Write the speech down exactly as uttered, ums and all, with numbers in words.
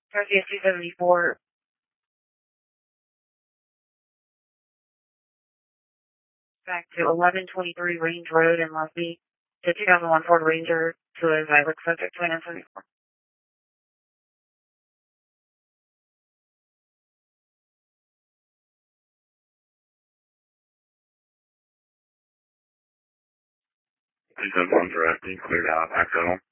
Garcia two seventy-four. Back to eleven twenty-three Range Road in Lusby. To two thousand one Ford Ranger to a Zylic subject twenty-nine seventy-four. two seven one direct, cleared out, back to home.